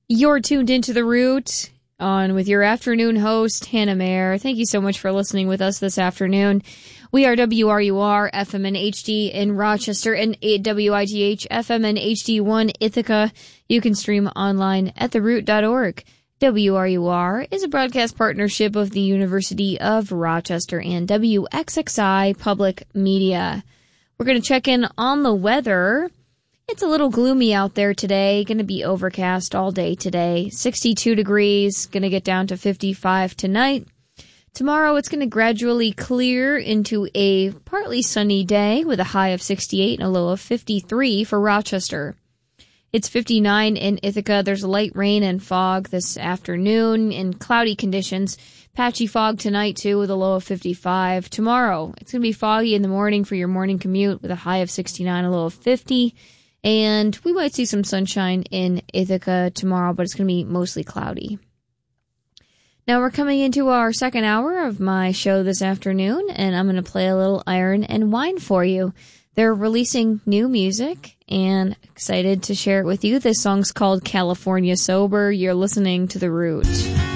You're tuned into The Root on with your afternoon host, Hannah Mayer. Thank you so much for listening with us this afternoon. We are WRUR FM and HD in Rochester and WIGH FM and HD1 Ithaca. You can stream online at theroot.org. WRUR is a broadcast partnership of the University of Rochester and WXXI Public Media. We're going to check in on the weather. It's a little gloomy out there today. Going to be overcast all day today. 62 degrees. Going to get down to 55 tonight. Tomorrow it's going to gradually clear into a partly sunny day with a high of 68 and a low of 53 for Rochester. It's 59 in Ithaca. There's light rain and fog this afternoon and cloudy conditions. Patchy fog tonight, too, with a low of 55. Tomorrow, it's going to be foggy in the morning for your morning commute with a high of 69, a low of 50. And we might see some sunshine in Ithaca tomorrow, but it's going to be mostly cloudy. Now we're coming into our second hour of my show this afternoon, and I'm going to play a little Iron and Wine for you. They're releasing new music, and excited to share it with you. This song's called California Sober. You're listening to The Root.